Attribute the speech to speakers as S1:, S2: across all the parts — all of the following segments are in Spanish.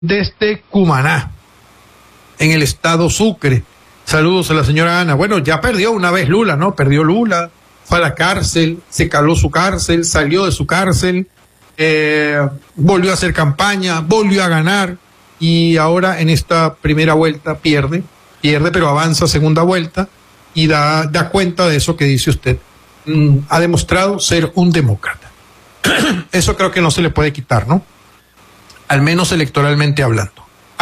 S1: desde Cumaná, en el estado Sucre. Saludos a la señora Ana. Bueno, ya perdió una vez Lula, ¿no? Perdió Lula, fue a la cárcel, se caló su cárcel, salió de su cárcel, volvió a hacer campaña, volvió a ganar y ahora en esta primera vuelta pierde, pero avanza segunda vuelta y da cuenta de eso que dice usted. Ha demostrado ser un demócrata. Eso creo que no se le puede quitar, ¿no? Al menos electoralmente hablando.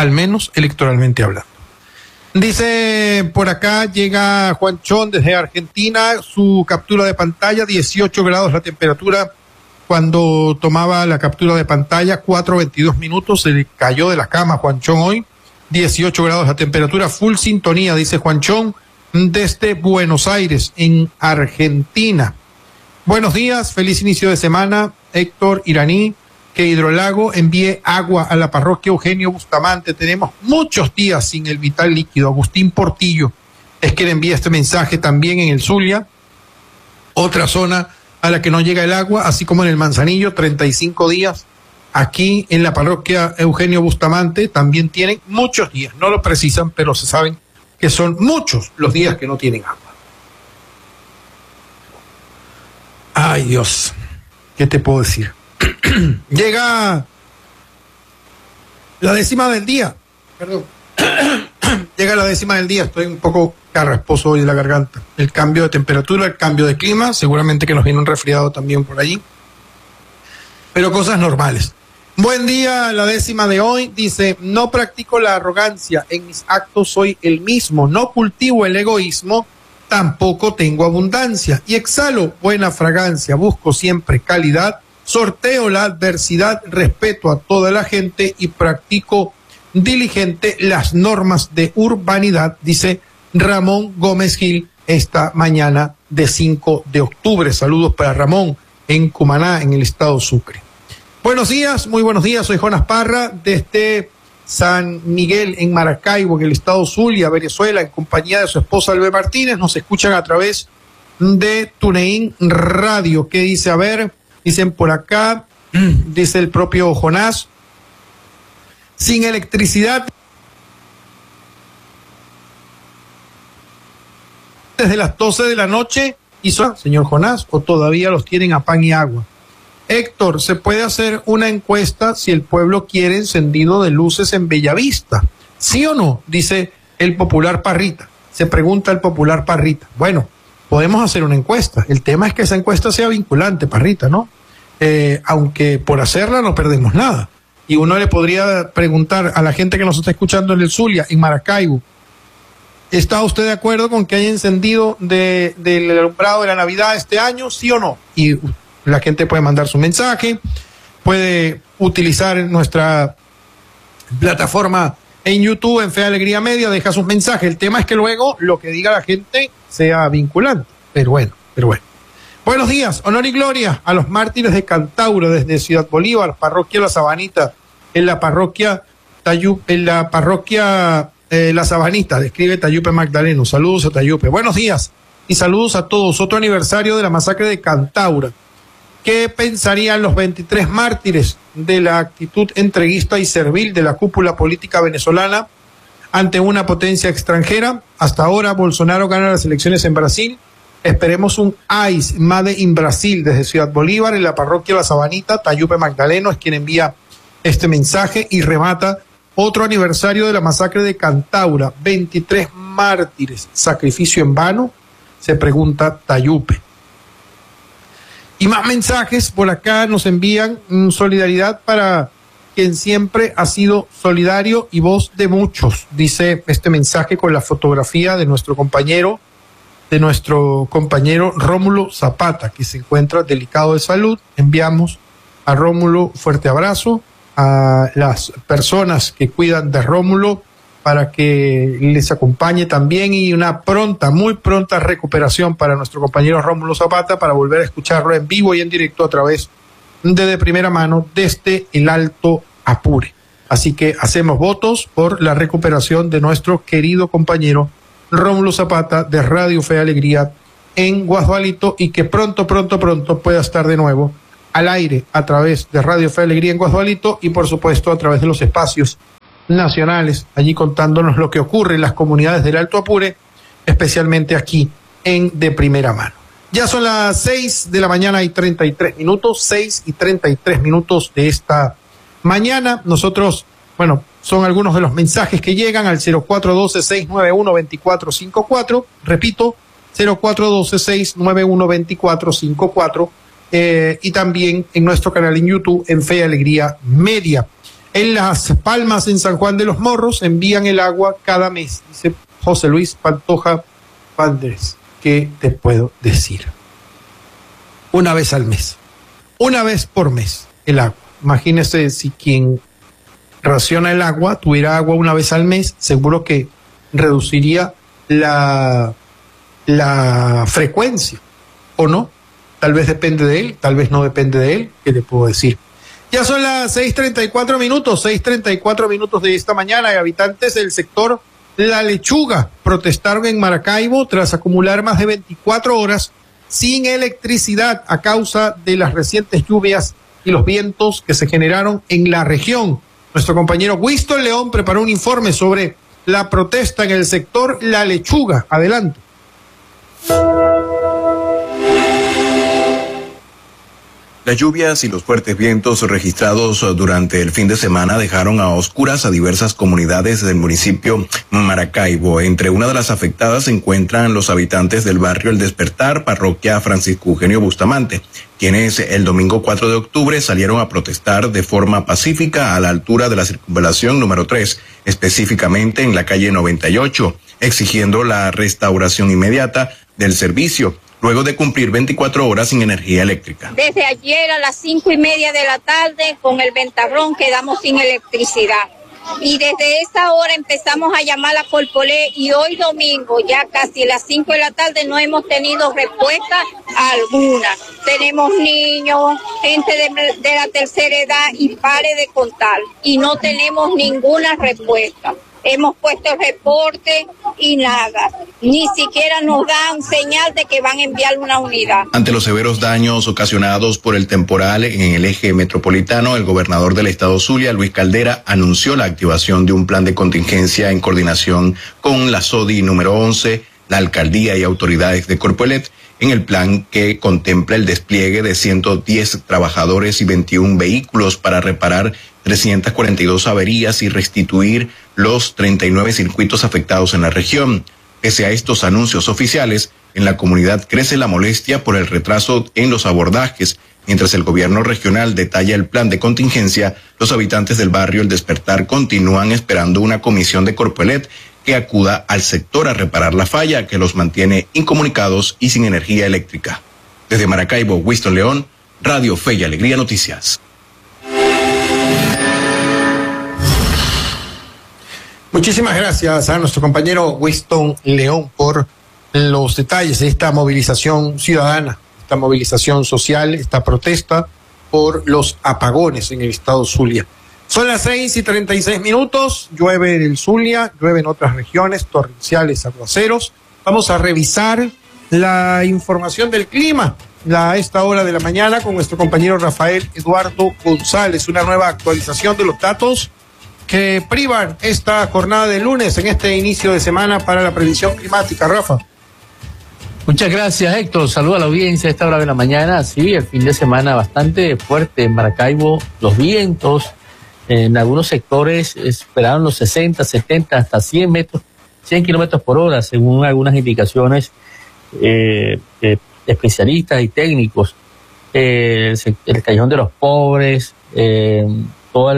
S1: Dice por acá, llega Juan Chón desde Argentina, su captura de pantalla, 18 grados la temperatura cuando tomaba la captura de pantalla, 4:22 minutos, se le cayó de la cama Juan Chón hoy, 18 grados la temperatura, full sintonía, dice Juan Chón, desde Buenos Aires, en Argentina. Buenos días, feliz inicio de semana, Héctor Iraní. Que Hidrolago envíe agua a la parroquia Eugenio Bustamante. Tenemos muchos días sin el vital líquido. Agustín Portillo es quien envía este mensaje también en el Zulia, otra zona a la que no llega el agua, así como en el Manzanillo, 35 días. Aquí en la parroquia Eugenio Bustamante también tienen muchos días. No lo precisan, pero se saben que son muchos los días que no tienen agua. Ay, Dios, ¿qué te puedo decir? Llega la décima del día, llega la décima del día, estoy un poco carrasposo hoy de la garganta, el cambio de temperatura, el cambio de clima, seguramente que nos viene un resfriado también por allí, pero cosas normales. Buen día, la décima de hoy, dice, no practico la arrogancia, en mis actos soy el mismo, no cultivo el egoísmo, tampoco tengo abundancia, y exhalo buena fragancia, busco siempre calidad, sorteo la adversidad, respeto a toda la gente y practico diligente las normas de urbanidad, dice Ramón Gómez Gil esta mañana de 5 de octubre. Saludos para Ramón en Cumaná, en el estado Sucre. Buenos días, muy buenos días, soy Jonas Parra desde San Miguel en Maracaibo, en el estado Zulia, Venezuela, en compañía de su esposa Albe Martínez. Nos escuchan a través de TuneIn Radio. ¿Qué dice? A ver... Dicen por acá, dice el propio Jonás, sin electricidad desde las 12 de la noche, y son, señor Jonás, o todavía los tienen a pan y agua. Héctor, ¿se puede hacer una encuesta si el pueblo quiere encendido de luces en Bellavista? ¿Sí o no? Dice el popular Parrita. Se pregunta el popular Parrita. Bueno, podemos hacer una encuesta. El tema es que esa encuesta sea vinculante, Parrita, ¿no? Aunque por hacerla no perdemos nada. Y uno le podría preguntar a la gente que nos está escuchando en el Zulia, en Maracaibo, ¿está usted de acuerdo con que haya encendido del alumbrado de la Navidad este año? ¿Sí o no? Y la gente puede mandar su mensaje, puede utilizar nuestra plataforma en YouTube, en Fe Alegría Media, deja sus mensajes. El tema es que luego lo que diga la gente sea vinculante. Pero bueno. Buenos días, honor y gloria a los mártires de Cantaura desde Ciudad Bolívar, parroquia La Sabanita, en la parroquia La Sabanita, describe Tayupe Magdaleno. Saludos a Tayupe. Buenos días y saludos a todos. Otro aniversario de la masacre de Cantaura. ¿Qué pensarían los 23 mártires de la actitud entreguista y servil de la cúpula política venezolana ante una potencia extranjera? Hasta ahora Bolsonaro gana las elecciones en Brasil. Esperemos un ICE Made in Brasil desde Ciudad Bolívar, en la parroquia La Sabanita. Tayupe Magdaleno es quien envía este mensaje y remata otro aniversario de la masacre de Cantaura. 23 mártires, sacrificio en vano, se pregunta Tayupe. Y más mensajes por acá nos envían solidaridad para quien siempre ha sido solidario y voz de muchos, dice este mensaje con la fotografía de nuestro compañero Rómulo Zapata, que se encuentra delicado de salud. Enviamos a Rómulo fuerte abrazo, a las personas que cuidan de Rómulo para que les acompañe también, y una muy pronta recuperación para nuestro compañero Rómulo Zapata, para volver a escucharlo en vivo y en directo a través de primera mano desde el Alto Apure. Así que hacemos votos por la recuperación de nuestro querido compañero Rómulo Zapata de Radio Fe Alegría en Guasdualito, y que pronto pueda estar de nuevo al aire a través de Radio Fe y Alegría en Guasdualito y por supuesto a través de los espacios nacionales, allí contándonos lo que ocurre en las comunidades del Alto Apure, especialmente aquí en De Primera Mano. Ya son las 6 de la mañana y 33 minutos, 6 y 33 minutos de esta mañana. Nosotros, bueno, son algunos de los mensajes que llegan al 0412-691-2454. Repito, 0412-691-2454. Y también en nuestro canal en YouTube, en Fe y Alegría Media. En Las Palmas, en San Juan de los Morros, envían el agua cada mes, dice José Luis Pantoja Pandres. ¿Qué te puedo decir? Una vez al mes, una vez por mes, el agua. Imagínese si quien raciona el agua tuviera agua una vez al mes, seguro que reduciría la frecuencia, ¿o no? Tal vez depende de él, tal vez no depende de él. ¿Qué le puedo decir? Ya son las 6:34 minutos, 6:34 minutos de esta mañana, y habitantes del sector La Lechuga protestaron en Maracaibo tras acumular más de 24 horas sin electricidad a causa de las recientes lluvias y los vientos que se generaron en la región. Nuestro compañero Winston León preparó un informe sobre la protesta en el sector La Lechuga. Adelante.
S2: Las lluvias y los fuertes vientos registrados durante el fin de semana dejaron a oscuras a diversas comunidades del municipio Maracaibo. Entre una de las afectadas se encuentran los habitantes del barrio El Despertar, parroquia Francisco Eugenio Bustamante, quienes el domingo 4 de octubre salieron a protestar de forma pacífica a la altura de la circunvalación número 3, específicamente en la calle 98, exigiendo la restauración inmediata del servicio, luego de cumplir 24 horas sin energía eléctrica.
S3: Desde ayer a las 5:30 de la tarde, con el ventarrón, quedamos sin electricidad. Y desde esa hora empezamos a llamar a Corpolé y hoy domingo, ya casi las 5 de la tarde, no hemos tenido respuesta alguna. Tenemos niños, gente de la tercera edad y pare de contar. Y no tenemos ninguna respuesta. Hemos puesto el reporte y nada, ni siquiera nos dan señal de que van a enviar una unidad.
S2: Ante los severos daños ocasionados por el temporal en el eje metropolitano, el gobernador del estado Zulia, Luis Caldera, anunció la activación de un plan de contingencia en coordinación con la SODI número 11, la alcaldía y autoridades de Corpoelet, en el plan que contempla el despliegue de 110 trabajadores y 21 vehículos para reparar 342 averías y restituir los 39 circuitos afectados en la región. Pese a estos anuncios oficiales, en la comunidad crece la molestia por el retraso en los abordajes. Mientras el gobierno regional detalla el plan de contingencia, los habitantes del barrio El Despertar continúan esperando una comisión de Corpoelet que acuda al sector a reparar la falla que los mantiene incomunicados y sin energía eléctrica. Desde Maracaibo, Winston León, Radio Fe y Alegría Noticias.
S1: Muchísimas gracias a nuestro compañero Winston León por los detalles de esta movilización ciudadana, esta movilización social, esta protesta por los apagones en el estado Zulia. Son las 6:36 minutos, llueve en el Zulia, llueve en otras regiones, torrenciales aguaceros. Vamos a revisar la información del clima a esta hora de la mañana con nuestro compañero Rafael Eduardo González, una nueva actualización de los datos que privan esta jornada de lunes en este inicio de semana para la predicción climática. Rafa.
S4: Muchas gracias, Héctor. Saludos a la audiencia a esta hora de la mañana. Sí, el fin de semana bastante fuerte en Maracaibo. Los vientos en algunos sectores esperaron los 60, 70, hasta 100 kilómetros por hora, según algunas indicaciones especialistas y técnicos. El Callejón de los Pobres, todo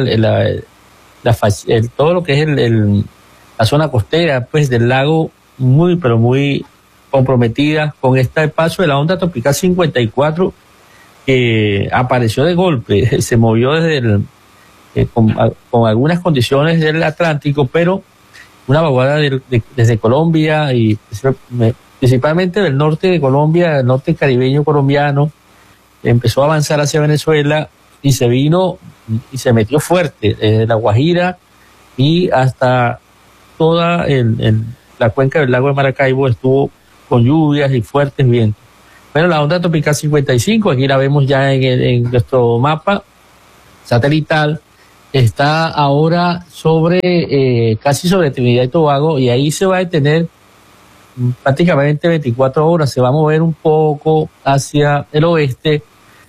S4: todo lo que es la zona costera pues del lago, muy pero muy comprometida con este paso de la onda tropical 54 que apareció de golpe, se movió desde con algunas condiciones del Atlántico, pero una vaguada desde Colombia y principalmente del norte de Colombia, el norte caribeño colombiano, empezó a avanzar hacia Venezuela y se vino y se metió fuerte desde La Guajira y hasta toda la cuenca del lago de Maracaibo estuvo con lluvias y fuertes vientos. Bueno, la onda tropical 55, aquí la vemos ya en nuestro mapa satelital, está ahora casi sobre Trinidad y Tobago, y ahí se va a detener prácticamente 24 horas, se va a mover un poco hacia el oeste,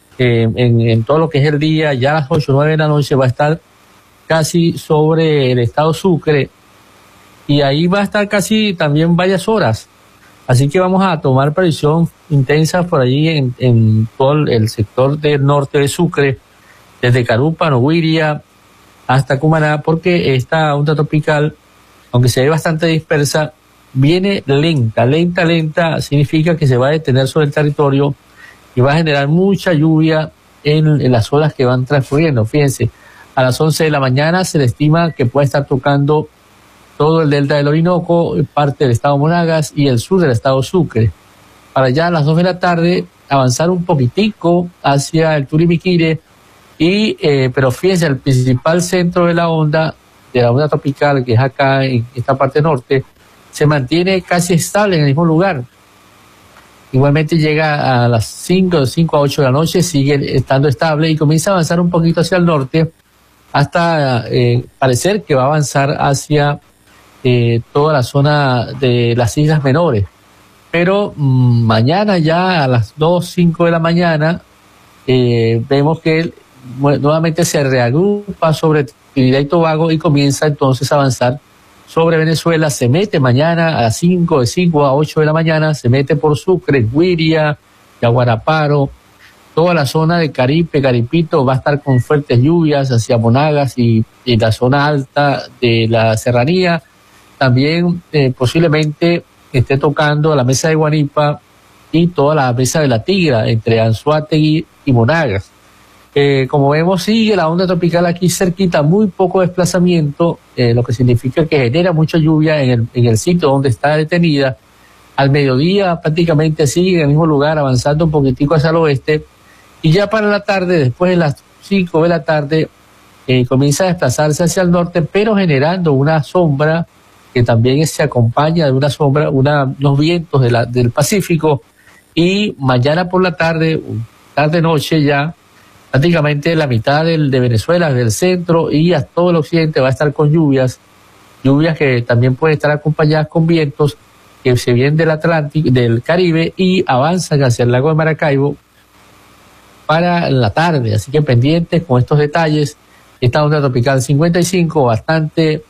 S4: en todo lo que es el día, ya a las 8 o 9 de la noche va a estar casi sobre el estado Sucre, y ahí va a estar casi también varias horas. Así que vamos a tomar previsión intensa por allí en todo el sector del norte de Sucre, desde Carúpano, Guiria, hasta Cumaná, porque esta onda tropical, aunque se ve bastante dispersa, viene lenta, significa que se va a detener sobre el territorio y va a generar mucha lluvia en las horas que van transcurriendo. Fíjense, a las 11 de la mañana se le estima que puede estar tocando todo el delta del Orinoco, parte del estado Monagas y el sur del estado Sucre. Para ya a las 2 de la tarde avanzar un poquitico hacia el Turimiquire, pero fíjense, el principal centro de la onda tropical, que es acá en esta parte norte, se mantiene casi estable en el mismo lugar. Igualmente llega a las 5 a 8 de la noche, sigue estando estable y comienza a avanzar un poquito hacia el norte hasta parecer que va a avanzar hacia toda la zona de las Islas Menores. Pero mañana ya a las 5 de la mañana vemos que nuevamente se reagrupa sobre Trinidad y Tobago y comienza entonces a avanzar sobre Venezuela. Se mete mañana a las 5 a 8 de la mañana, se mete por Sucre, Guiria, Yaguaraparo, toda la zona de Caripe, Caripito, va a estar con fuertes lluvias hacia Monagas y la zona alta de la serranía. También posiblemente esté tocando la mesa de Guanipa y toda la mesa de la Tigra entre Anzoátegui y Monagas. Como vemos, sigue la onda tropical aquí cerquita, muy poco desplazamiento, lo que significa que genera mucha lluvia en el sitio donde está detenida. Al mediodía prácticamente sigue en el mismo lugar, avanzando un poquitico hacia el oeste, y ya para la tarde, después de las 5 de la tarde, comienza a desplazarse hacia el norte, pero generando una sombra que también se acompaña de una sombra, unos vientos del Pacífico, y mañana por la tarde noche ya, prácticamente la mitad de Venezuela, del centro y a todo el occidente va a estar con lluvias que también pueden estar acompañadas con vientos que se vienen del Atlántico, del Caribe, y avanzan hacia el lago de Maracaibo para la tarde. Así que pendientes con estos detalles. Esta onda tropical 55 bastante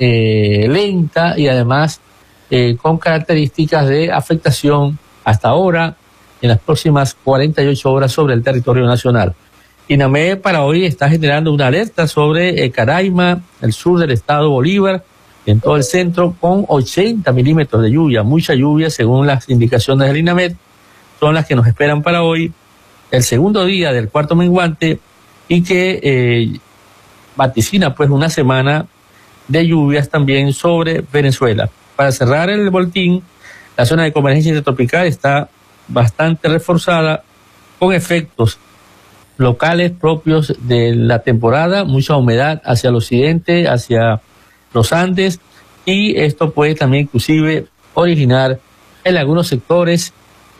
S4: lenta y además con características de afectación hasta ahora en las próximas 48 horas sobre el territorio nacional. INAMED para hoy está generando una alerta sobre Caraima, el sur del estado Bolívar, en todo el centro, con 80 milímetros de lluvia, mucha lluvia según las indicaciones del INAMED, son las que nos esperan para hoy, el segundo día del cuarto menguante, y que vaticina pues una semana de lluvias también sobre Venezuela. Para cerrar el boletín, la zona de convergencia intertropical está bastante reforzada con efectos locales propios de la temporada, mucha humedad hacia el occidente, hacia los Andes, y esto puede también inclusive originar en algunos sectores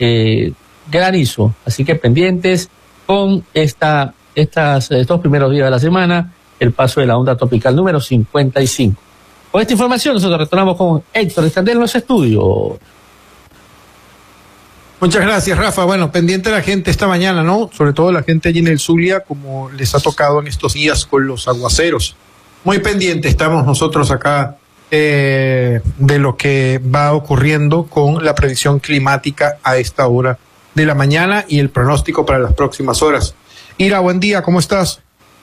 S4: granizo. Así que pendientes con estos primeros días de la semana, el paso de la onda tropical número 55. Con esta información nosotros retornamos con Héctor Estandel en los estudios.
S1: Muchas gracias, Rafa. Bueno, pendiente la gente esta mañana, ¿no? Sobre todo la gente allí en el Zulia, como les ha tocado en estos días con los aguaceros. Muy pendiente estamos nosotros acá de lo que va ocurriendo con la previsión climática a esta hora de la mañana y el pronóstico para las próximas horas. Ira, buen día, ¿cómo estás?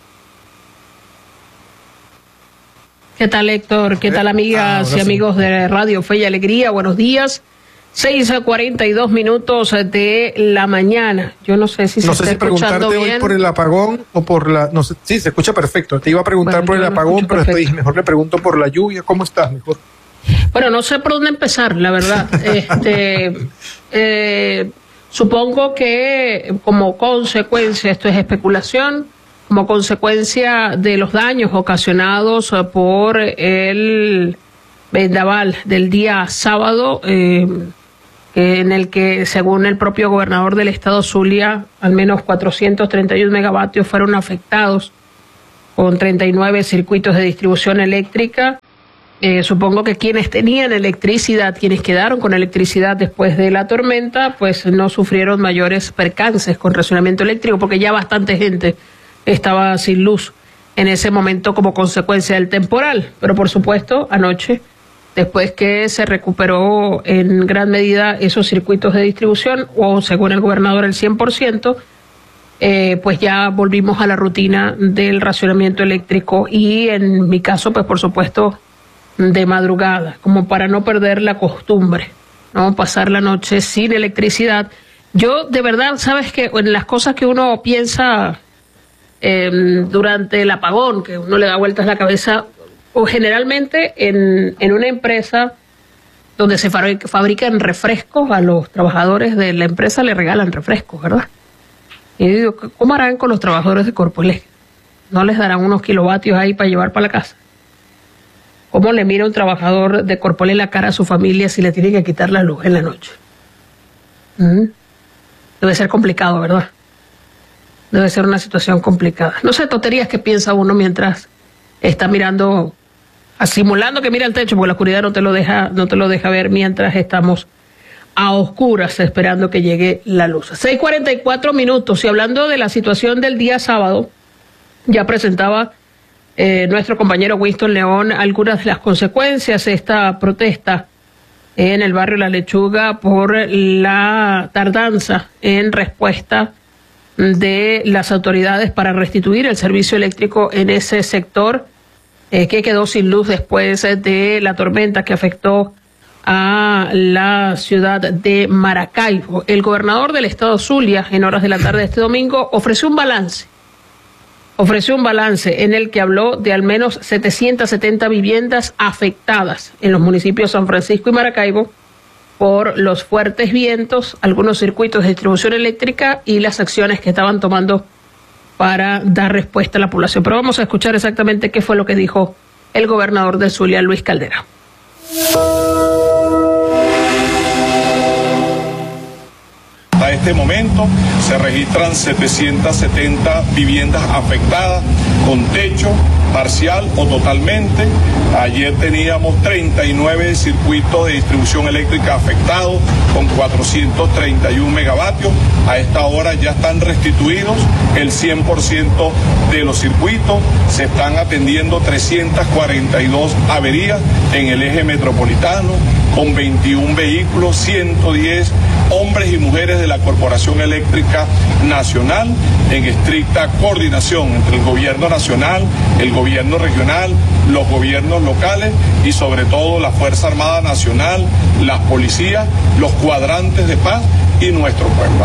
S5: ¿Qué tal, Héctor? ¿Qué tal, amigas y amigos de Radio Fe y Alegría? Buenos días. 6:42 de la mañana. Yo no sé si se está escuchando bien.
S1: Hoy por el apagón o por la... No sé, sí, se escucha perfecto. Te iba a preguntar por el apagón, pero después dije, mejor le pregunto por la lluvia. ¿Cómo estás? Mejor.
S5: Bueno, no sé por dónde empezar, la verdad. Supongo que como consecuencia, esto es especulación, como consecuencia de los daños ocasionados por el vendaval del día sábado, en el que, según el propio gobernador del estado Zulia, al menos 431 megavatios fueron afectados, con 39 circuitos de distribución eléctrica. Supongo que quienes tenían electricidad, quienes quedaron con electricidad después de la tormenta, pues no sufrieron mayores percances con racionamiento eléctrico, porque ya bastante gente estaba sin luz en ese momento como consecuencia del temporal. Pero por supuesto, anoche, después que se recuperó en gran medida esos circuitos de distribución, o según el gobernador el 100%, pues ya volvimos a la rutina del racionamiento eléctrico, y en mi caso, pues por supuesto, de madrugada, como para no perder la costumbre, ¿no? Pasar la noche sin electricidad. Yo, de verdad, sabes que en las cosas que uno piensa durante el apagón, que uno le da vueltas la cabeza, o generalmente en una empresa donde se fabrican refrescos, a los trabajadores de la empresa le regalan refrescos, ¿verdad? Y digo, ¿cómo harán con los trabajadores de Corpoelec? ¿No les darán unos kilovatios ahí para llevar para la casa? ¿Cómo le mira un trabajador de Corpoelec la cara a su familia si le tiene que quitar la luz en la noche? Debe ser complicado, ¿verdad? Debe ser una situación complicada. No sé, tonterías que piensa uno mientras está mirando, simulando que mira el techo, porque la oscuridad no te lo deja ver mientras estamos a oscuras esperando que llegue la luz. 6:44 minutos. Y hablando de la situación del día sábado, ya presentaba nuestro compañero Winston León algunas de las consecuencias de esta protesta en el barrio La Lechuga por la tardanza en respuesta de las autoridades para restituir el servicio eléctrico en ese sector que quedó sin luz después de la tormenta que afectó a la ciudad de Maracaibo. El gobernador del estado Zulia, en horas de la tarde de este domingo, ofreció un balance en el que habló de al menos 770 viviendas afectadas en los municipios San Francisco y Maracaibo por los fuertes vientos, algunos circuitos de distribución eléctrica y las acciones que estaban tomando para dar respuesta a la población. Pero vamos a escuchar exactamente qué fue lo que dijo el gobernador de Zulia, Luis Caldera.
S6: A este momento se registran 770 viviendas afectadas con techo parcial o totalmente. Ayer teníamos 39 circuitos de distribución eléctrica afectados con 431 megavatios. A esta hora ya están restituidos el 100% de los circuitos. Se están atendiendo 342 averías en el eje metropolitano con 21 vehículos, 110 hombres y mujeres de la Corporación Eléctrica Nacional, en estricta coordinación entre el gobierno nacional, el gobierno regional, los gobiernos locales y sobre todo la Fuerza Armada Nacional, las policías, los cuadrantes de paz y nuestro pueblo.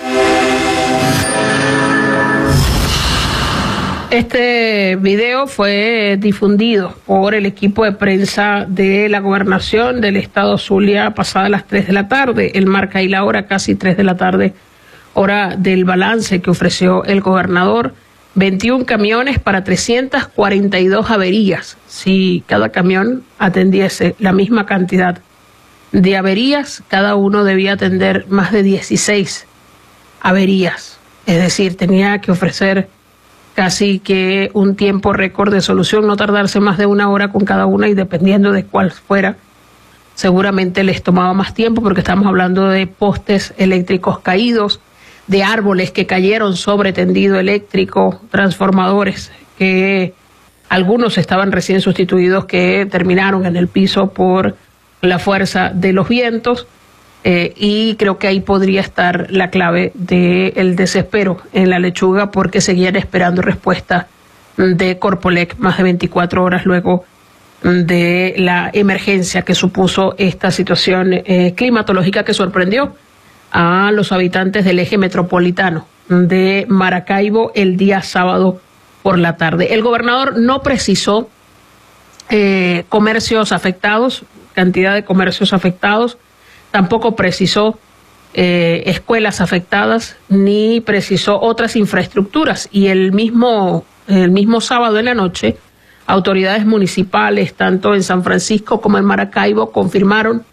S5: Este video fue difundido por el equipo de prensa de la gobernación del estado Zulia pasadas las 3 de la tarde. Él marca ahí la hora, casi 3 de la tarde, hora del balance que ofreció el gobernador. 21 camiones para 342 averías. Si cada camión atendiese la misma cantidad de averías, cada uno debía atender más de 16 averías. Es decir, tenía que ofrecer casi que un tiempo récord de solución, no tardarse más de 1 hora con cada una, y dependiendo de cuál fuera, seguramente les tomaba más tiempo, porque estamos hablando de postes eléctricos caídos, de árboles que cayeron sobre tendido eléctrico, transformadores que algunos estaban recién sustituidos, que terminaron en el piso por la fuerza de los vientos. Y creo que ahí podría estar la clave del desespero en La Lechuga, porque seguían esperando respuesta de Corpoelec más de 24 horas luego de la emergencia que supuso esta situación climatológica que sorprendió a los habitantes del eje metropolitano de Maracaibo el día sábado por la tarde. El gobernador no precisó comercios afectados, cantidad de comercios afectados. Tampoco precisó escuelas afectadas, ni precisó otras infraestructuras. Y el mismo sábado en la noche, autoridades municipales, tanto en San Francisco como en Maracaibo, confirmaron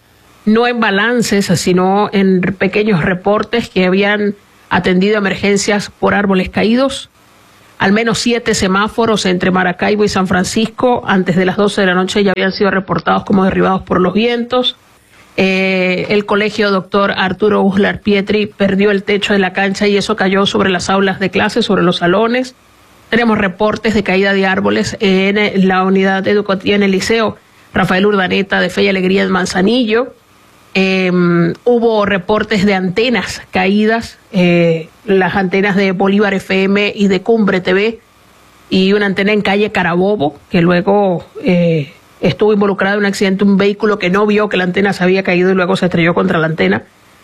S5: no en balances, sino en pequeños reportes que habían atendido emergencias por árboles caídos. Al menos 7 semáforos entre Maracaibo y San Francisco antes de las 12 de la noche ya habían sido reportados como derribados por los vientos. El colegio Dr. Arturo Uslar Pietri perdió el techo de la cancha y eso cayó sobre las aulas de clase, sobre los salones. Tenemos reportes de caída de árboles en la unidad educativa en el Liceo Rafael Urdaneta de Fe y Alegría en Manzanillo. Hubo reportes de antenas caídas, las antenas de Bolívar FM y de Cumbre TV, y una antena en calle Carabobo, que luego estuvo involucrado en un accidente, un vehículo que no vio que la antena se había caído y luego se estrelló contra la antena.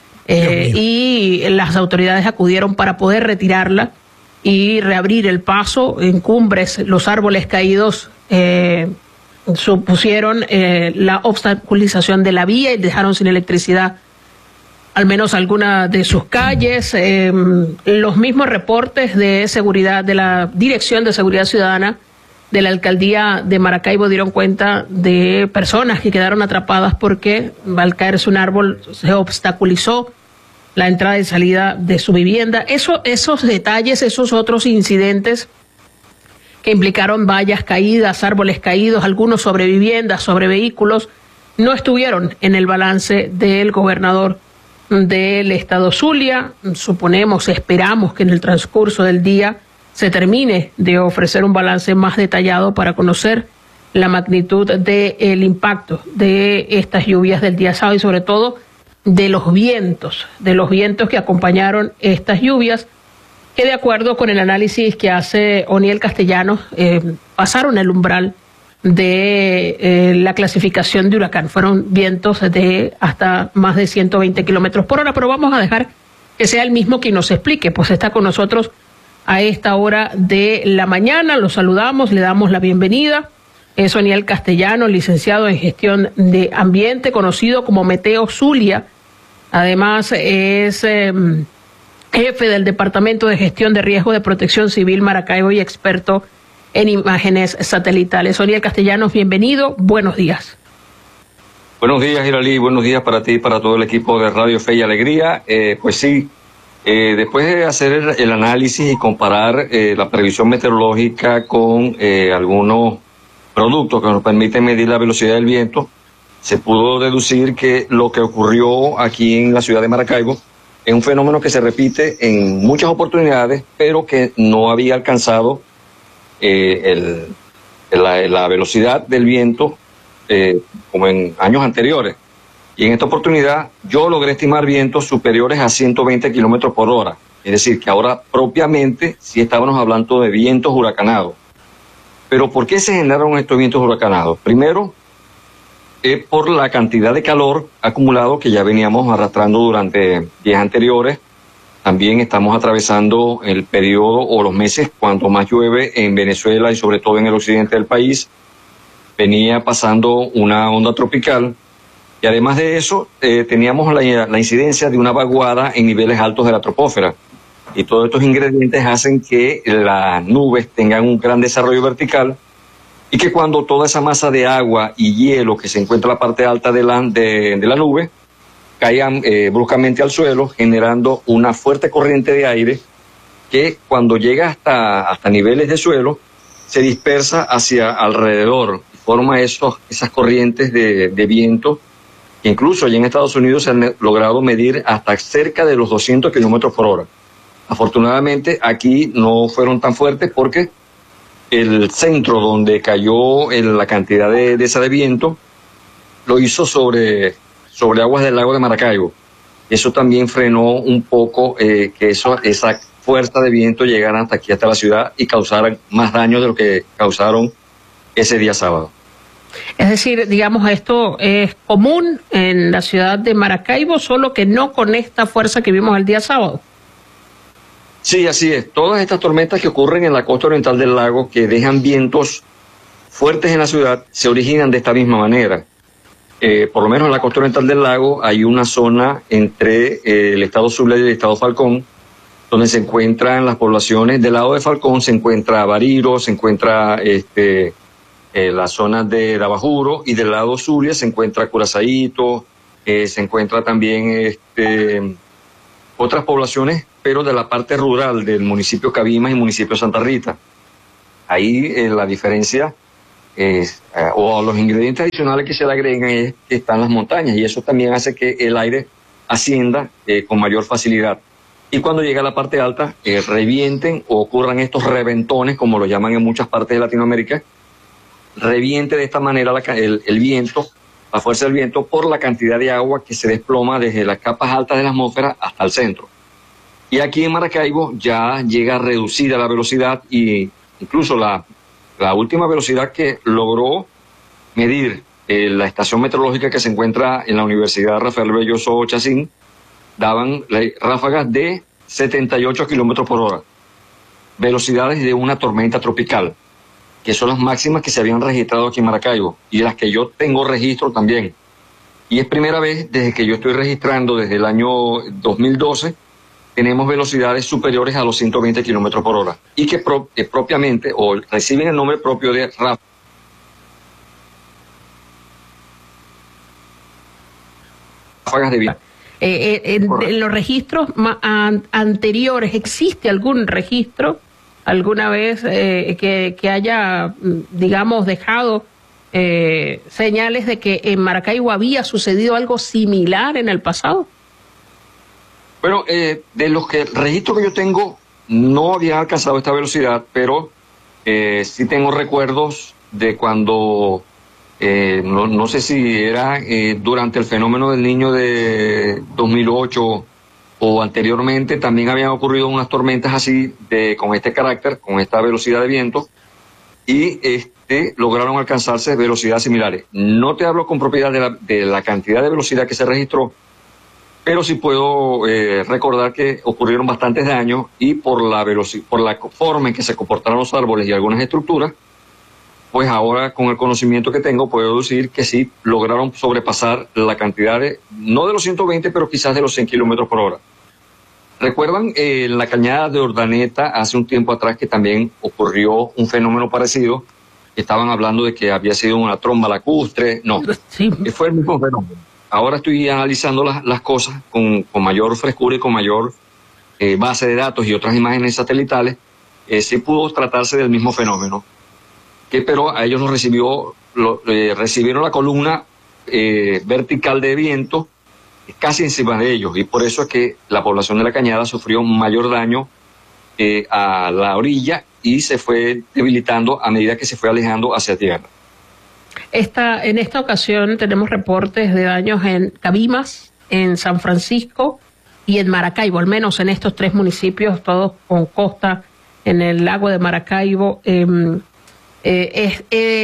S5: Y las autoridades acudieron para poder retirarla y reabrir el paso. En Cumbres, los árboles caídos supusieron la obstaculización de la vía y dejaron sin electricidad al menos algunas de sus calles. Los mismos reportes de seguridad de la Dirección de Seguridad Ciudadana de la Alcaldía de Maracaibo dieron cuenta de personas que quedaron atrapadas porque al caerse un árbol se obstaculizó la entrada y salida de su vivienda. Esos detalles, esos otros incidentes que implicaron vallas caídas, árboles caídos, algunos sobre viviendas, sobre vehículos, no estuvieron en el balance del gobernador del estado Zulia. Suponemos, esperamos que en el transcurso del día se termine de ofrecer un balance más detallado para conocer la magnitud del impacto de estas lluvias del día sábado y sobre todo de los vientos que acompañaron estas lluvias, que de acuerdo con el análisis que hace Oniel Castellanos, pasaron el umbral de la clasificación de huracán. Fueron vientos de hasta más de 120 kilómetros por hora, pero vamos a dejar que sea el mismo quien nos explique, pues está con nosotros a esta hora de la mañana. Lo saludamos, le damos la bienvenida. Es Oniel Castellanos, licenciado en Gestión de Ambiente, conocido como Meteo Zulia. Además es jefe del Departamento de Gestión de Riesgo de Protección Civil Maracaibo y experto en imágenes satelitales. Oniel Castellanos, bienvenido, buenos días.
S7: Buenos días, Iralí, buenos días para ti y para todo el equipo de Radio Fe y Alegría. Pues sí, después de hacer el análisis y comparar la previsión meteorológica con algunos productos que nos permiten medir la velocidad del viento, se pudo deducir que lo que ocurrió aquí en la ciudad de Maracaibo es un fenómeno que se repite en muchas oportunidades, pero que no había alcanzado la velocidad del viento como en años anteriores. Y en esta oportunidad yo logré estimar vientos superiores a 120 kilómetros por hora. Es decir, que ahora propiamente sí estábamos hablando de vientos huracanados. Pero ¿por qué se generaron estos vientos huracanados? Primero, por la cantidad de calor acumulado que ya veníamos arrastrando durante días anteriores. También estamos atravesando el periodo o los meses cuando más llueve en Venezuela y sobre todo en el occidente del país. Venía pasando una onda tropical y además de eso teníamos la incidencia de una vaguada en niveles altos de la troposfera. Y todos estos ingredientes hacen que las nubes tengan un gran desarrollo vertical y que cuando toda esa masa de agua y hielo que se encuentra en la parte alta de la nube caigan bruscamente al suelo, generando una fuerte corriente de aire que cuando llega hasta niveles de suelo se dispersa hacia alrededor y forma esas corrientes de viento que incluso allí en Estados Unidos se han logrado medir hasta cerca de los 200 kilómetros por hora. Afortunadamente aquí no fueron tan fuertes porque el centro donde cayó la cantidad de esa de viento lo hizo sobre aguas del lago de Maracaibo. Eso también frenó un poco que esa fuerza de viento llegara hasta aquí, hasta la ciudad, y causaran más daño de lo que causaron ese día sábado.
S5: Es decir, digamos, esto es común en la ciudad de Maracaibo, solo que no con esta fuerza que vimos el día sábado.
S7: Sí, así es. Todas estas tormentas que ocurren en la costa oriental del lago, que dejan vientos fuertes en la ciudad, se originan de esta misma manera. Por lo menos en la costa oriental del lago hay una zona entre el estado Zulia y el estado Falcón, donde se encuentran las poblaciones. Del lado de Falcón se encuentra Bariro, se encuentra las zonas de Dabajuro, y del lado Zulia se encuentra Curazaíto, se encuentra también otras poblaciones, pero de la parte rural del municipio Cabimas y municipio Santa Rita. Ahí la diferencia o los ingredientes adicionales que se le agregan es que están las montañas, y eso también hace que el aire ascienda con mayor facilidad. Y cuando llega a la parte alta, revienten o ocurran estos reventones, como lo llaman en muchas partes de Latinoamérica, reviente de esta manera el viento, la fuerza del viento, por la cantidad de agua que se desploma desde las capas altas de la atmósfera hasta el centro. Y aquí en Maracaibo ya llega reducida la velocidad, y incluso la última velocidad que logró medir la estación meteorológica que se encuentra en la Universidad Rafael Belloso Chacín, daban ráfagas de 78 kilómetros por hora, velocidades de una tormenta tropical, que son las máximas que se habían registrado aquí en Maracaibo y de las que yo tengo registro también. Y es primera vez desde que yo estoy registrando, desde el año 2012, tenemos velocidades superiores a los 120 kilómetros por hora y que propiamente o reciben el nombre propio de ráfagas de viento.
S5: En los registros anteriores, ¿existe algún registro alguna vez que haya, digamos, dejado señales de que en Maracaibo había sucedido algo similar en el pasado?
S7: Bueno, de los registros que yo tengo, no había alcanzado esta velocidad, pero sí tengo recuerdos de cuando... no sé si era durante el fenómeno del Niño de 2008 o anteriormente, también habían ocurrido unas tormentas así con este carácter, con esta velocidad de viento, y lograron alcanzarse velocidades similares. No te hablo con propiedad de la cantidad de velocidad que se registró, pero sí puedo recordar que ocurrieron bastantes daños, y por la forma en que se comportaron los árboles y algunas estructuras, pues ahora con el conocimiento que tengo puedo decir que sí lograron sobrepasar la cantidad no de los 120, pero quizás de los 100 kilómetros por hora. ¿Recuerdan en la cañada de Urdaneta hace un tiempo atrás que también ocurrió un fenómeno parecido? Estaban hablando de que había sido una tromba lacustre. No,
S5: sí.
S7: Fue el mismo fenómeno. Ahora estoy analizando las cosas con mayor frescura y con mayor base de datos y otras imágenes satelitales. Sí pudo tratarse del mismo fenómeno, pero a ellos recibieron la columna vertical de viento casi encima de ellos, y por eso es que la población de la Cañada sufrió mayor daño a la orilla y se fue debilitando a medida que se fue alejando hacia tierra.
S5: En esta ocasión tenemos reportes de daños en Cabimas, en San Francisco y en Maracaibo, al menos en estos tres municipios, todos con costa en el lago de Maracaibo. ¿Es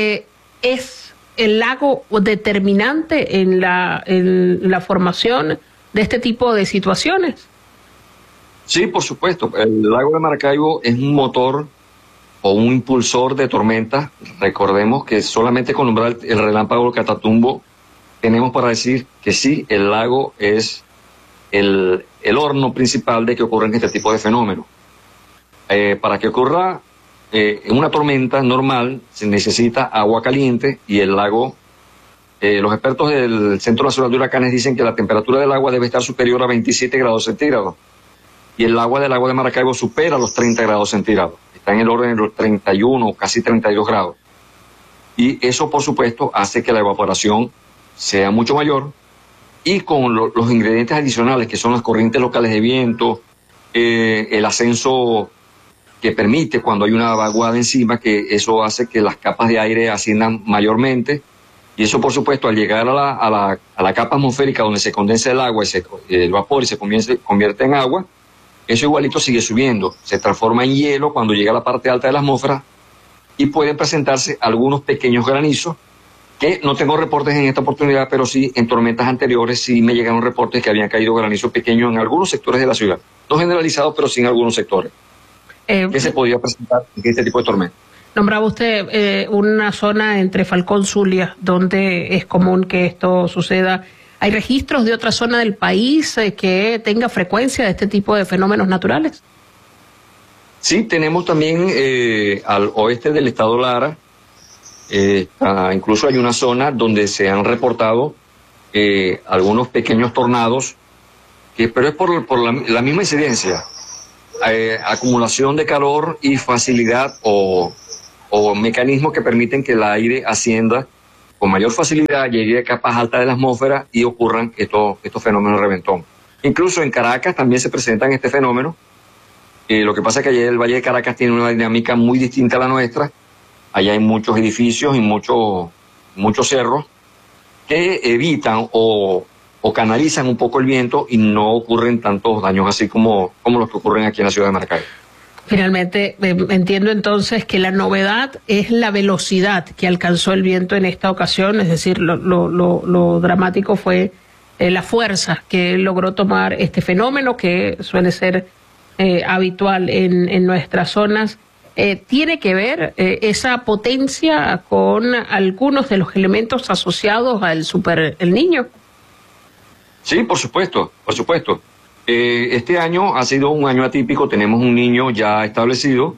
S5: el lago determinante en la formación de este tipo de situaciones?
S7: Sí, por supuesto. El lago de Maracaibo es un motor o un impulsor de tormentas. Recordemos que solamente con nombrar el relámpago del Catatumbo tenemos para decir que sí, el lago es el horno principal de que ocurren este tipo de fenómenos. Para que ocurra en una tormenta normal se necesita agua caliente, y el lago, los expertos del Centro Nacional de Huracanes dicen que la temperatura del agua debe estar superior a 27 grados centígrados, y el agua del lago de Maracaibo supera los 30 grados centígrados, está en el orden de los 31, casi 32 grados, y eso por supuesto hace que la evaporación sea mucho mayor, y con los ingredientes adicionales que son las corrientes locales de viento, el ascenso que permite cuando hay una vaguada encima, que eso hace que las capas de aire asciendan mayormente, y eso por supuesto al llegar a la capa atmosférica donde se condensa el agua y el vapor y se convierte en agua, eso igualito sigue subiendo, se transforma en hielo cuando llega a la parte alta de la atmósfera, y pueden presentarse algunos pequeños granizos, que no tengo reportes en esta oportunidad, pero sí en tormentas anteriores sí me llegaron reportes que habían caído granizos pequeños en algunos sectores de la ciudad, no generalizados, pero sí en algunos sectores. ¿Qué se podía presentar en este tipo de tormenta?
S5: Nombraba usted una zona entre Falcón y Zulia donde es común que esto suceda. ¿Hay registros de otra zona del país que tenga frecuencia de este tipo de fenómenos naturales?
S7: Sí, tenemos también al oeste del estado Lara, incluso hay una zona donde se han reportado algunos pequeños tornados, pero es por la misma incidencia, acumulación de calor y facilidad o mecanismos que permiten que el aire ascienda con mayor facilidad, llegue a capas altas de la atmósfera y ocurran estos fenómenos de reventón. Incluso en Caracas también se presentan este fenómeno. Lo que pasa es que allá el Valle de Caracas tiene una dinámica muy distinta a la nuestra. Allá hay muchos edificios y muchos cerros que evitan o canalizan un poco el viento y no ocurren tantos daños así como los que ocurren aquí en la ciudad de Maracaibo.
S5: Finalmente, entiendo entonces que la novedad es la velocidad que alcanzó el viento en esta ocasión, es decir, lo dramático fue la fuerza que logró tomar este fenómeno que suele ser habitual en nuestras zonas. ¿Tiene que ver esa potencia con algunos de los elementos asociados al Super El Niño?
S7: Sí, por supuesto, por supuesto. Este año ha sido un año atípico, tenemos un niño ya establecido,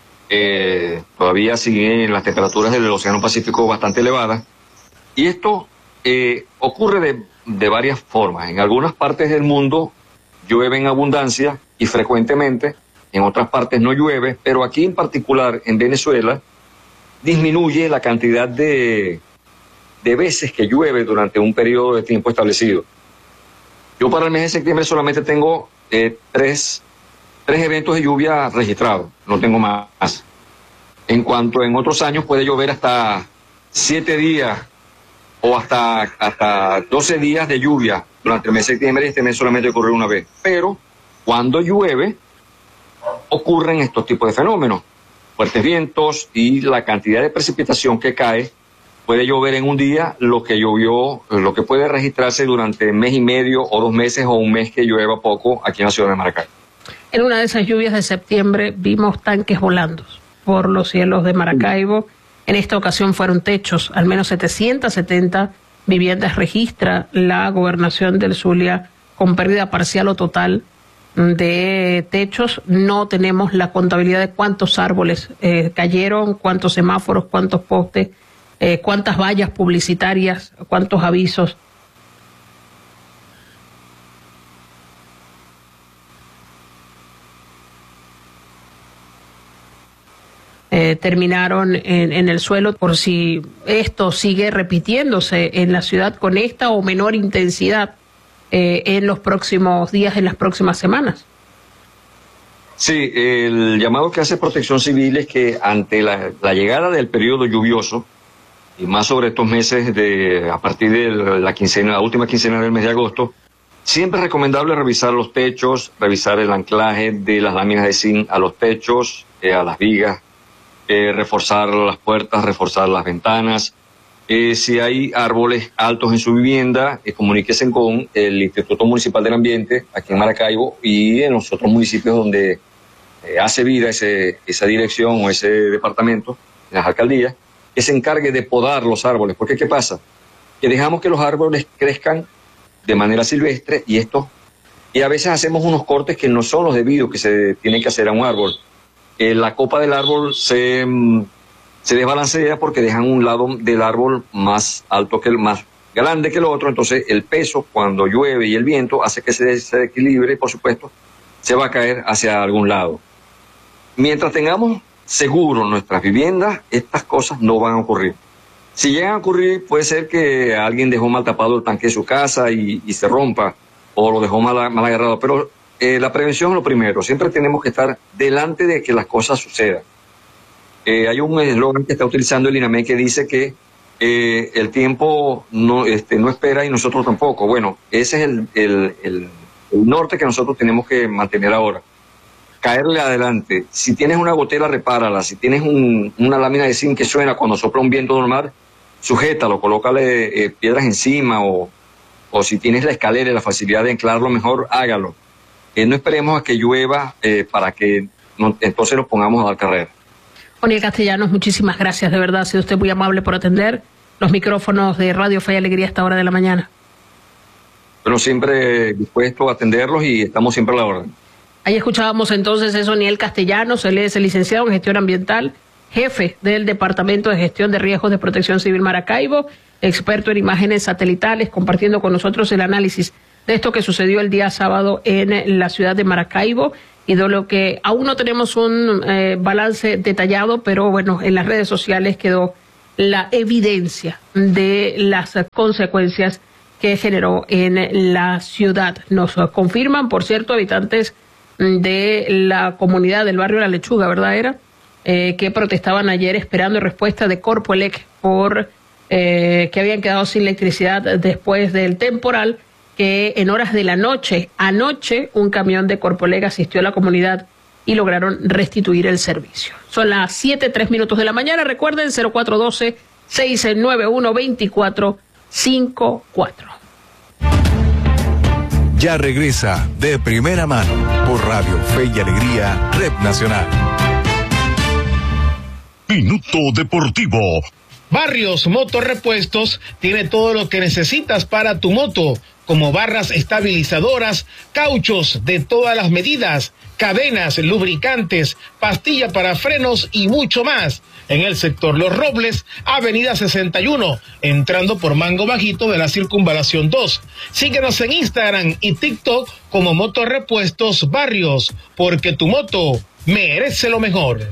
S7: todavía siguen las temperaturas del Océano Pacífico bastante elevadas, y esto ocurre de varias formas. En algunas partes del mundo llueve en abundancia y frecuentemente, en otras partes no llueve, pero aquí en particular en Venezuela disminuye la cantidad de veces que llueve durante un periodo de tiempo establecido. Yo para el mes de septiembre solamente tengo tres eventos de lluvia registrados, no tengo más. En cuanto en otros años puede llover hasta 7 días o hasta 12 días de lluvia durante el mes de septiembre, y este mes solamente ocurrió una vez. Pero cuando llueve ocurren estos tipos de fenómenos, fuertes vientos y la cantidad de precipitación que cae. Puede llover en un día lo que puede registrarse durante mes y medio o 2 meses o un mes que llueva poco aquí en la ciudad de Maracaibo.
S5: En una de esas lluvias de septiembre vimos tanques volando por los cielos de Maracaibo. En esta ocasión fueron techos, al menos 770 viviendas registra la gobernación del Zulia con pérdida parcial o total de techos. No tenemos la contabilidad de cuántos árboles cayeron, cuántos semáforos, cuántos postes, cuántas vallas publicitarias, cuántos avisos. Terminaron en el suelo, por si esto sigue repitiéndose en la ciudad con esta o menor intensidad en los próximos días, en las próximas semanas.
S7: Sí, el llamado que hace Protección Civil es que ante la llegada del periodo lluvioso, y más sobre estos meses a partir de la última quincena del mes de agosto, siempre es recomendable revisar los techos, revisar el anclaje de las láminas de zinc a los techos, a las vigas, reforzar las puertas, reforzar las ventanas. Si hay árboles altos en su vivienda, comuníquese con el Instituto Municipal del Ambiente aquí en Maracaibo y en los otros municipios donde hace vida esa dirección o ese departamento, en las alcaldías, que se encargue de podar los árboles. Porque ¿qué pasa? Que dejamos que los árboles crezcan de manera silvestre y a veces hacemos unos cortes que no son los debidos que se tienen que hacer a un árbol. La copa del árbol se desbalancea porque dejan un lado del árbol más alto más grande que el otro, entonces el peso cuando llueve y el viento hace que se desequilibre y por supuesto se va a caer hacia algún lado. Mientras tengamos seguro nuestras viviendas, estas cosas no van a ocurrir. Si llegan a ocurrir, puede ser que alguien dejó mal tapado el tanque de su casa y se rompa, o lo dejó mal agarrado, pero la prevención es lo primero. Siempre tenemos que estar delante de que las cosas sucedan. Hay un eslogan que está utilizando el INAME que dice que el tiempo no espera y nosotros tampoco. Bueno, ese es el norte que nosotros tenemos que mantener ahora. Caerle adelante. Si tienes una gotera, repárala. Si tienes una lámina de zinc que suena cuando sopla un viento normal, sujétalo, colócale piedras encima o si tienes la escalera y la facilidad de anclarlo mejor, hágalo. No esperemos a que llueva para que entonces nos pongamos a dar carrera.
S5: Oniel Castellanos, muchísimas gracias, de verdad, ha sido usted muy amable por atender los micrófonos de Radio Fe y Alegría a esta hora de la mañana.
S7: Bueno, siempre dispuesto a atenderlos y estamos siempre a la orden.
S5: Ahí escuchábamos entonces a Oniel Castellanos, él es el licenciado en Gestión Ambiental, jefe del Departamento de Gestión de Riesgos de Protección Civil Maracaibo. experto en imágenes satelitales, compartiendo con nosotros el análisis de esto que sucedió el día sábado en la ciudad de Maracaibo y de lo que aún no tenemos un balance detallado, pero bueno, en las redes sociales quedó la evidencia de las consecuencias que generó en la ciudad. Nos confirman, por cierto, habitantes de la comunidad del barrio La Lechuga, ¿verdad? Que protestaban ayer esperando respuesta de Corpoelec por que habían quedado sin electricidad después del temporal, que en horas de la noche, anoche, un camión de Corpoelec asistió a la comunidad y lograron restituir el servicio. Son las 7:03 de la mañana. Recuerden, 0412-691-2454.
S8: Ya regresa De Primera Mano por Radio Fe y Alegría, Red Nacional.
S9: Minuto Deportivo.
S10: Barrios Motorrepuestos tiene todo lo que necesitas para tu moto, como barras estabilizadoras, cauchos de todas las medidas, cadenas, lubricantes, pastilla para frenos y mucho más. En el sector Los Robles, Avenida 61, entrando por Mango Bajito de la Circunvalación 2. Síguenos en Instagram y TikTok como Motorrepuestos Barrios, porque tu moto merece lo mejor.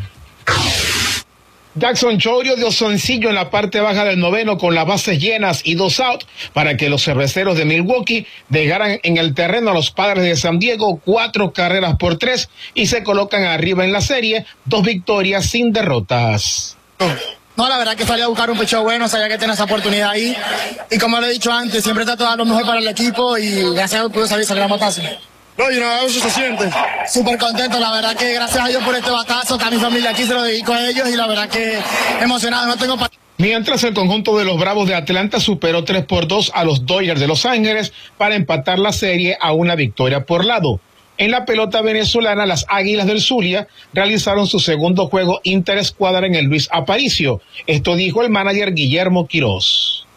S10: Jackson Chorio dio sencillo en la parte baja del noveno con las bases llenas y 2 out para que los cerveceros de Milwaukee dejaran en el terreno a los Padres de San Diego 4-3 y se colocan arriba en la serie, 2 victorias sin derrotas.
S11: No, la verdad que salí a buscar un pecho bueno, sabía que tenía esa oportunidad ahí y como lo he dicho antes, siempre trato de dar lo mejor para el equipo y gracias a Dios pude salir a matarse.
S12: No, y nada, eso se siente.
S11: Súper contento, la verdad que gracias a Dios por este batazo, está mi familia aquí, se lo dedico a ellos y la verdad que emocionado, no tengo
S10: Mientras el conjunto de los Bravos de Atlanta superó 3-2 a los Dodgers de Los Ángeles para empatar la serie a una victoria por lado. En la pelota venezolana, las Águilas del Zulia realizaron su segundo juego interescuadra en el Luis Aparicio. Esto dijo el manager Guillermo Quirós.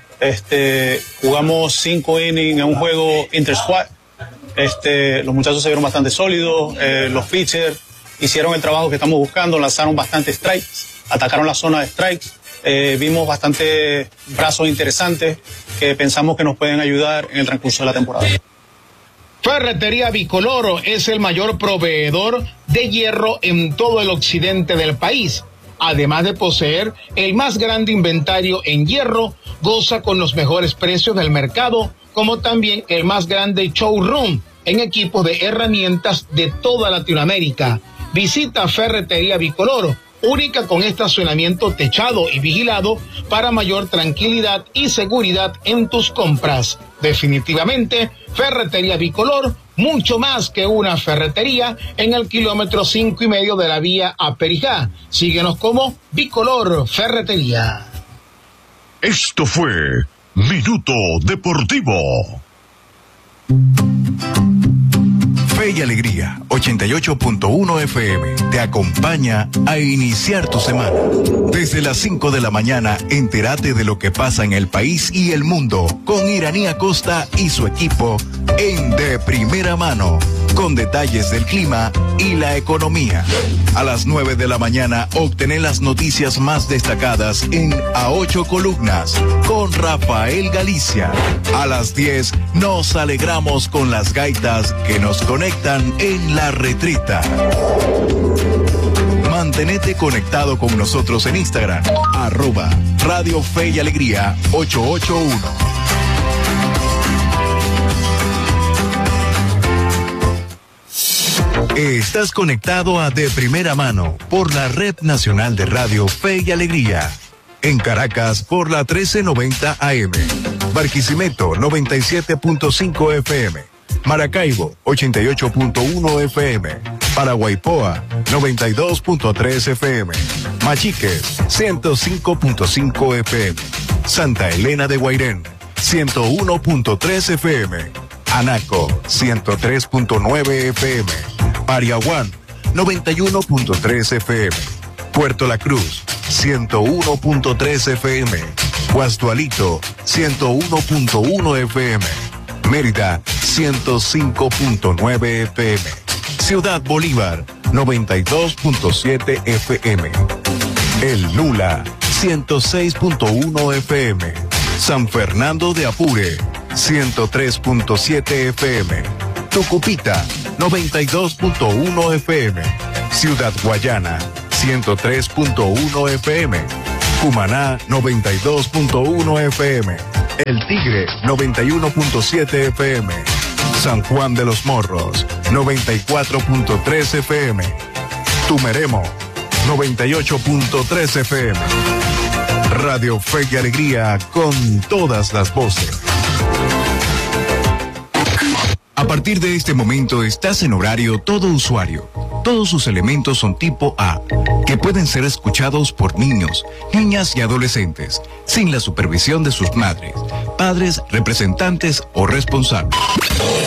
S13: Jugamos 5 innings en un juego intersquad. Los muchachos se vieron bastante sólidos, los pitchers hicieron el trabajo que estamos buscando, lanzaron bastante strikes, atacaron la zona de strikes, vimos bastante brazos interesantes que pensamos que nos pueden ayudar en el transcurso de la temporada.
S10: Ferretería Bicoloro es el mayor proveedor de hierro en todo el occidente del país. Además de poseer el más grande inventario en hierro, goza con los mejores precios del mercado, como también el más grande showroom en equipos de herramientas de toda Latinoamérica. Visita Ferretería Bicoloro, única con estacionamiento techado y vigilado para mayor tranquilidad y seguridad en tus compras. Definitivamente, Ferretería Bicolor, mucho más que una ferretería, en el kilómetro 5.5 de la vía a Perijá. Síguenos como Bicolor Ferretería.
S9: Esto fue Minuto Deportivo.
S8: Fe y Alegría, 88.1 FM, te acompaña a iniciar tu semana. Desde las 5 de la mañana, entérate de lo que pasa en el país y el mundo con Iraní Acosta y su equipo en De Primera Mano, con detalles del clima y la economía. A las 9 de la mañana, obtener las noticias más destacadas en A 8 Columnas con Rafael Galicia. A las 10, nos alegramos con las gaitas que nos conectan en La Retrita. Mantenete conectado con nosotros en Instagram, @Radio Fe y Alegría 881. Estás conectado a De Primera Mano por la Red Nacional de Radio Fe y Alegría. En Caracas por la 1390 AM. Barquisimeto 97.5 FM. Maracaibo 88.1 FM. Paraguaypoa 92.3 FM. Machiques 105.5 FM. Santa Elena de Guairén 101.3 FM. Anaco 103.9 FM. Pariaguán 91.3 FM. Puerto La Cruz 101.3 FM. Guastualito 101.1 FM. Mérida 105.9 FM. Ciudad Bolívar 92.7 FM. El Lula 106.1 FM. San Fernando de Apure, 103.7 FM. Tucupita, 92.1 FM. Ciudad Guayana, 103.1 FM. Cumaná, 92.1 FM. El Tigre, 91.7 FM. San Juan de los Morros, 94.3 FM. Tumeremo, 98.3 FM. Radio Fe y Alegría con todas las voces. A partir de este momento estás en horario todo usuario. Todos sus elementos son tipo A, que pueden ser escuchados por niños, niñas y adolescentes, sin la supervisión de sus madres, padres, representantes o responsables.